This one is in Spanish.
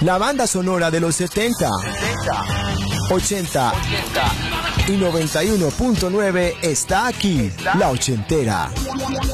La banda sonora de los 70, 80 y 91.9 está aquí, La Ochentera.